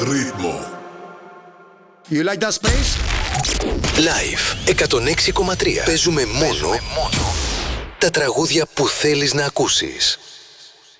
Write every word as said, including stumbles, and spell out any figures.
Ρύθμο. You like that space? Live εκατόν έξι κόμμα τρία. Παίζουμε μόνο τα τραγούδια που θέλεις να ακούσεις.